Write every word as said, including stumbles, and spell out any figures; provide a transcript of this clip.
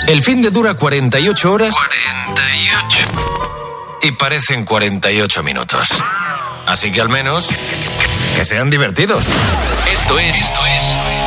El fin de dura cuarenta y ocho horas. cuarenta y ocho. Y parecen cuarenta y ocho minutos. Así que al menos que sean divertidos. Esto es, esto es